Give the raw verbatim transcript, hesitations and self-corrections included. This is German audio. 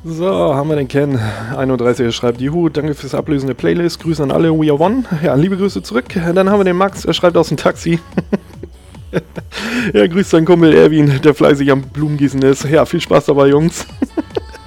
So, haben wir den Ken. einunddreißig schreibt, Juhu, danke fürs Ablösen der Playlist. Grüße an alle, we are one. Ja, liebe Grüße zurück. Dann haben wir den Max, er schreibt aus dem Taxi. Er grüßt seinen Kumpel Erwin, der fleißig am Blumengießen ist. Ja, viel Spaß dabei, Jungs.